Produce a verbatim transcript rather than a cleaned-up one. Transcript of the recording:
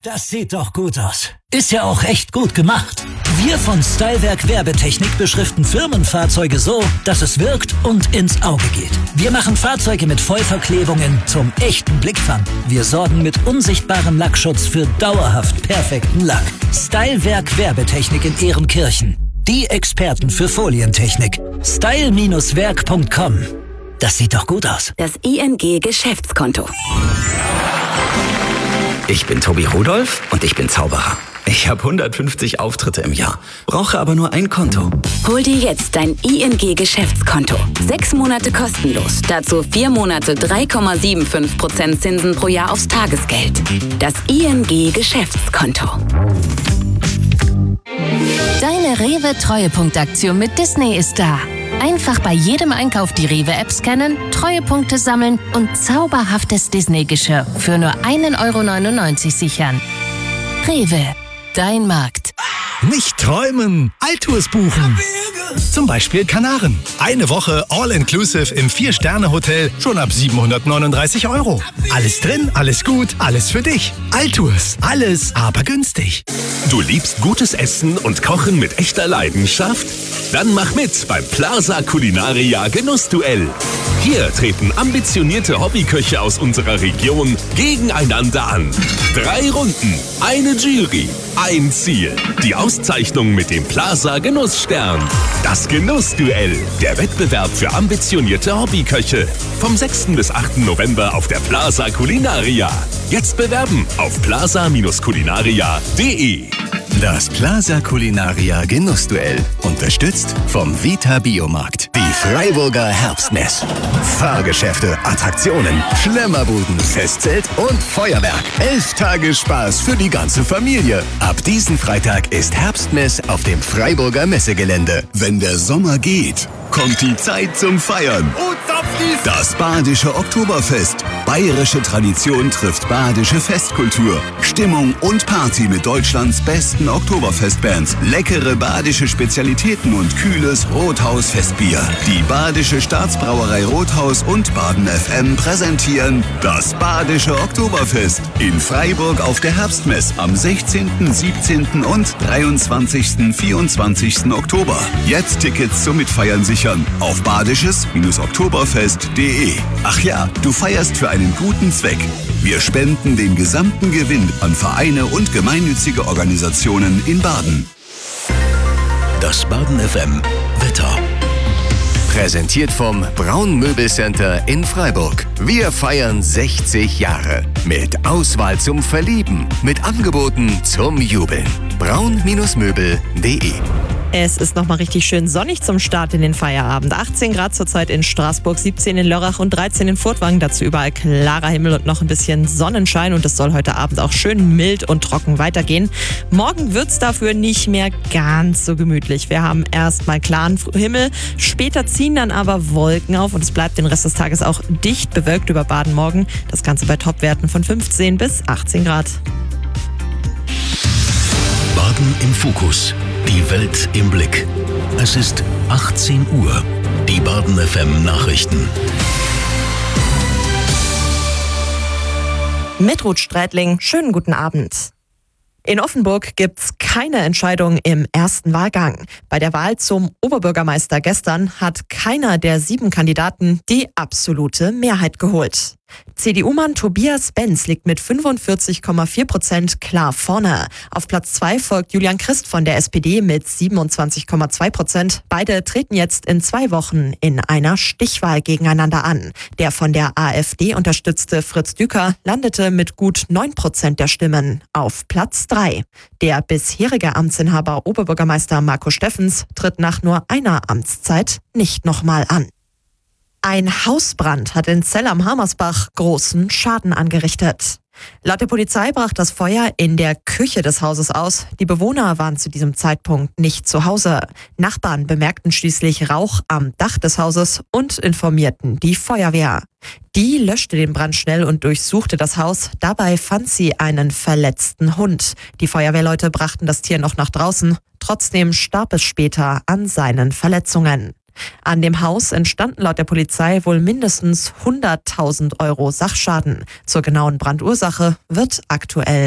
Das sieht doch gut aus. Ist ja auch echt gut gemacht. Wir von Stylewerk Werbetechnik beschriften Firmenfahrzeuge so, dass es wirkt und ins Auge geht. Wir machen Fahrzeuge mit Vollverklebungen zum echten Blickfang. Wir sorgen mit unsichtbarem Lackschutz für dauerhaft perfekten Lack. Stylewerk Werbetechnik in Ehrenkirchen. Die Experten für Folientechnik. style Bindestrich werk Punkt com. Das sieht doch gut aus. Das I N G-Geschäftskonto. Ich bin Tobi Rudolph und ich bin Zauberer. Ich habe hundertfünfzig Auftritte im Jahr, brauche aber nur ein Konto. Hol dir jetzt dein I N G-Geschäftskonto. Sechs Monate kostenlos. Dazu vier Monate drei Komma fünfundsiebzig Prozent Zinsen pro Jahr aufs Tagesgeld. Das I N G-Geschäftskonto. Deine Rewe-Treuepunktaktion mit Disney ist da. Einfach bei jedem Einkauf die Rewe-App scannen, Treuepunkte sammeln und zauberhaftes Disney-Geschirr für nur ein Euro neunundneunzig sichern. Rewe, dein Markt. Nicht träumen, Altours buchen. Zum Beispiel Kanaren. Eine Woche All-Inclusive im Vier-Sterne-Hotel schon ab siebenhundertneununddreißig Euro. Alles drin, alles gut, alles für dich. Altours, alles aber günstig. Du liebst gutes Essen und Kochen mit echter Leidenschaft? Dann mach mit beim Plaza Culinaria Genussduell. Hier treten ambitionierte Hobbyköche aus unserer Region gegeneinander an. Drei Runden, eine Jury, ein Ziel. Die Auszeichnung mit dem Plaza Genussstern. Das Genussduell, der Wettbewerb für ambitionierte Hobbyköche. Vom sechsten bis achten November auf der Plaza Culinaria. Jetzt bewerben auf plaza Bindestrich culinaria Punkt de. Das Plaza Culinaria Genussduell. Unterstützt vom Vita Biomarkt. Die Freiburger Herbstmess. Fahrgeschäfte, Attraktionen, Schlemmerbuden, Festzelt und Feuerwerk. Elf Tage Spaß für die ganze Familie. Ab diesen Freitag ist Herbstmess auf dem Freiburger Messegelände. Wenn der Sommer geht, kommt die Zeit zum Feiern. Das Badische Oktoberfest. Bayerische Tradition trifft badische Festkultur. Stimmung und Party mit Deutschlands besten Oktoberfestbands. Leckere badische Spezialitäten und kühles Rothaus-Festbier. Die Badische Staatsbrauerei Rothaus und Baden F M präsentieren das Badische Oktoberfest in Freiburg auf der Herbstmess am sechzehnten, siebzehnten und dreiundzwanzigsten, vierundzwanzigsten Oktober. Jetzt Tickets zum Mitfeiern sichern auf badisches Oktoberfest punkt de. Ach ja, du feierst für einen guten Zweck. Wir spenden den gesamten Gewinn an Vereine und gemeinnützige Organisationen in Baden. Das Baden F M Wetter. Präsentiert vom Braun Möbelcenter in Freiburg. Wir feiern sechzig Jahre. Mit Auswahl zum Verlieben. Mit Angeboten zum Jubeln. braun Möbel punkt de. Es ist nochmal richtig schön sonnig zum Start in den Feierabend. achtzehn Grad zurzeit in Straßburg, siebzehn in Lörrach und dreizehn in Furtwangen. Dazu überall klarer Himmel und noch ein bisschen Sonnenschein. Und es soll heute Abend auch schön mild und trocken weitergehen. Morgen wird es dafür nicht mehr ganz so gemütlich. Wir haben erstmal klaren Himmel. Später ziehen dann aber Wolken auf und es bleibt den Rest des Tages auch dicht bewölkt über Baden morgen. Das Ganze bei Topwerten von fünfzehn bis achtzehn Grad. Baden im Fokus. Die Welt im Blick. Es ist achtzehn Uhr. Die Baden F M Nachrichten. Mit Ruth Strätling, schönen guten Abend. In Offenburg gibt's keine Entscheidung im ersten Wahlgang. Bei der Wahl zum Oberbürgermeister gestern hat keiner der sieben Kandidaten die absolute Mehrheit geholt. C D U-Mann Tobias Benz liegt mit fünfundvierzig Komma vier Prozent klar vorne. Auf Platz zwei folgt Julian Christ von der S P D mit siebenundzwanzig Komma zwei Prozent. Beide treten jetzt in zwei Wochen in einer Stichwahl gegeneinander an. Der von der AfD unterstützte Fritz Düker landete mit gut neun Prozent der Stimmen auf Platz drei. Der bisherige Amtsinhaber Oberbürgermeister Marco Steffens tritt nach nur einer Amtszeit nicht nochmal an. Ein Hausbrand hat in Zell am Hamersbach großen Schaden angerichtet. Laut der Polizei brach das Feuer in der Küche des Hauses aus. Die Bewohner waren zu diesem Zeitpunkt nicht zu Hause. Nachbarn bemerkten schließlich Rauch am Dach des Hauses und informierten die Feuerwehr. Die löschte den Brand schnell und durchsuchte das Haus. Dabei fand sie einen verletzten Hund. Die Feuerwehrleute brachten das Tier noch nach draußen. Trotzdem starb es später an seinen Verletzungen. An dem Haus entstanden laut der Polizei wohl mindestens hunderttausend Euro Sachschaden. Zur genauen Brandursache wird aktuell